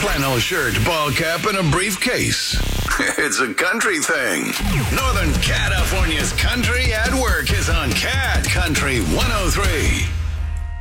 flannel shirt, ball cap, and a briefcase. It's a country thing. Northern California's Country at Work is on Cat Country 103.